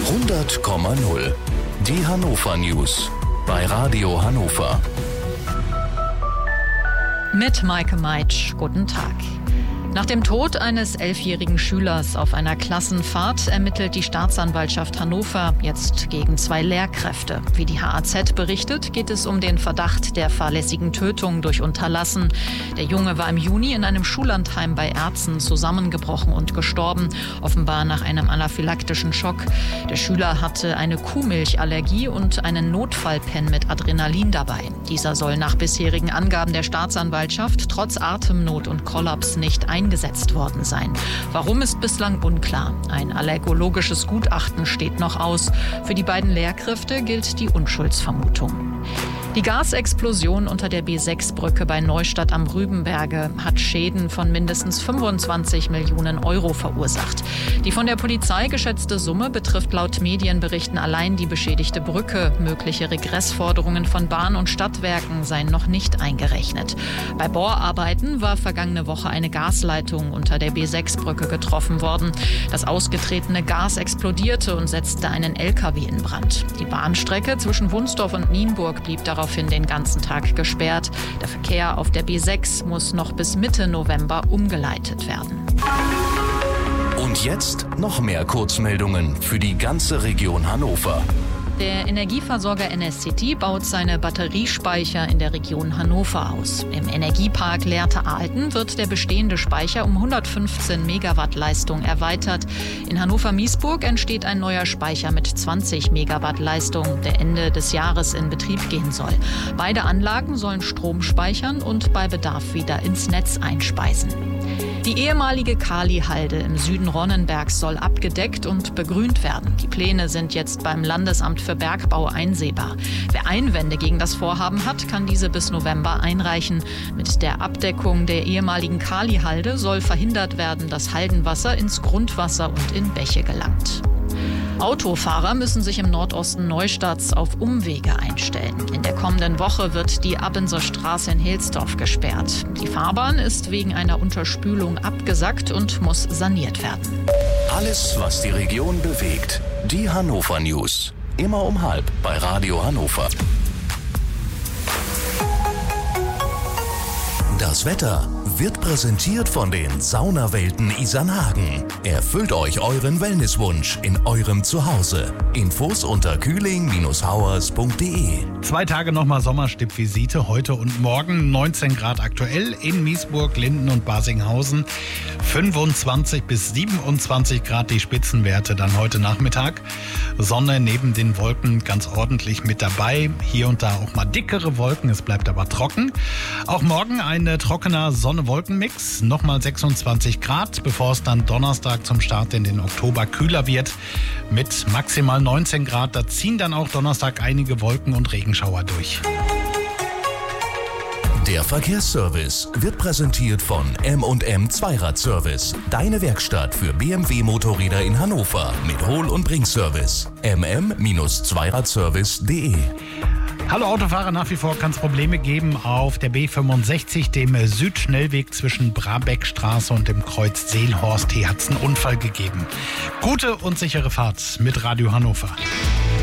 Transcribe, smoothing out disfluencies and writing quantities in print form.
100,0. Die Hannover News bei Radio Hannover. Mit Maike Meitsch, guten Tag. Nach dem Tod eines 11-jährigen Schülers auf einer Klassenfahrt ermittelt die Staatsanwaltschaft Hannover jetzt gegen 2 Lehrkräfte. Wie die HAZ berichtet, geht es um den Verdacht der fahrlässigen Tötung durch Unterlassen. Der Junge war im Juni in einem Schullandheim bei Erzen zusammengebrochen und gestorben, offenbar nach einem anaphylaktischen Schock. Der Schüler hatte eine Kuhmilchallergie und einen Notfallpen mit Adrenalin dabei. Dieser soll nach bisherigen Angaben der Staatsanwaltschaft trotz Atemnot und Kollaps nicht eingesetzt worden sein. Warum, ist bislang unklar. Ein allergologisches Gutachten steht noch aus. Für die beiden Lehrkräfte gilt die Unschuldsvermutung. Die Gasexplosion unter der B6-Brücke bei Neustadt am Rübenberge hat Schäden von mindestens 25 Millionen Euro verursacht. Die von der Polizei geschätzte Summe betrifft laut Medienberichten allein die beschädigte Brücke. Mögliche Regressforderungen von Bahn- und Stadtwerken seien noch nicht eingerechnet. Bei Bohrarbeiten war vergangene Woche eine Gasleitung unter der B6-Brücke getroffen worden. Das ausgetretene Gas explodierte und setzte einen LKW in Brand. Die Bahnstrecke zwischen Wunsdorf und Nienburg blieb daraufhin den ganzen Tag gesperrt. Der Verkehr auf der B6 muss noch bis Mitte November umgeleitet werden. Und jetzt noch mehr Kurzmeldungen für die ganze Region Hannover. Der Energieversorger NSCT baut seine Batteriespeicher in der Region Hannover aus. Im Energiepark Lehrte-Ahlten wird der bestehende Speicher um 115 Megawatt Leistung erweitert. In Hannover-Miesburg entsteht ein neuer Speicher mit 20 Megawatt Leistung, der Ende des Jahres in Betrieb gehen soll. Beide Anlagen sollen Strom speichern und bei Bedarf wieder ins Netz einspeisen. Die ehemalige Kali-Halde im Süden Ronnenbergs soll abgedeckt und begrünt werden. Die Pläne sind jetzt beim Landesamt für Bergbau einsehbar. Wer Einwände gegen das Vorhaben hat, kann diese bis November einreichen. Mit der Abdeckung der ehemaligen Kali-Halde soll verhindert werden, dass Haldenwasser ins Grundwasser und in Bäche gelangt. Autofahrer müssen sich im Nordosten Neustadts auf Umwege einstellen. In der kommenden Woche wird die Abenser Straße in Helsdorf gesperrt. Die Fahrbahn ist wegen einer Unterspülung abgesackt und muss saniert werden. Alles, was die Region bewegt. Die Hannover News. Immer um 12:30 bei Radio Hannover. Das Wetter wird präsentiert von den Saunawelten Isernhagen. Erfüllt euch euren Wellnesswunsch in eurem Zuhause. Infos unter kühling-hauers.de. 2 Tage nochmal Sommerstippvisite, heute und morgen. 19 Grad aktuell in Miesburg, Linden und Barsinghausen. 25 bis 27 Grad die Spitzenwerte dann heute Nachmittag. Sonne neben den Wolken ganz ordentlich mit dabei. Hier und da auch mal dickere Wolken, es bleibt aber trocken. Auch morgen ein trockener Sonne-Wolken-Mix. Nochmal 26 Grad, bevor es dann Donnerstag zum Start in den Oktober kühler wird. Mit maximal 19 Grad. Da ziehen dann auch Donnerstag einige Wolken und Regenschauer durch. Der Verkehrsservice wird präsentiert von M&M Zweiradservice. Deine Werkstatt für BMW-Motorräder in Hannover mit Hol- und Bringservice. mm-zweiradservice.de. Hallo Autofahrer, nach wie vor kann es Probleme geben auf der B65, dem Südschnellweg zwischen Brabeckstraße und dem Kreuz Seelhorst. Hier hat es einen Unfall gegeben. Gute und sichere Fahrt mit Radio Hannover.